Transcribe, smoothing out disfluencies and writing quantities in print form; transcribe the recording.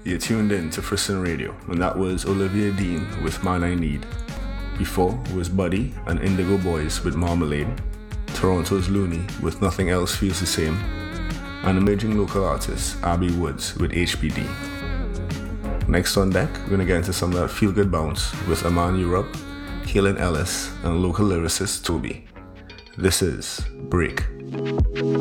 you tuned in to Frisson Radio, and that was Olivia Dean with Man I Need. Before was Buddy and Indigo Boys with Marmalade, Toronto's Looney with Nothing Else Feels the Same, and emerging local artist Abby Woods with HBD. Next on deck, we're going to get into some of that feel-good bounce with Aman Europe, Kaylin Ellis, and local lyricist Toby. This is Break.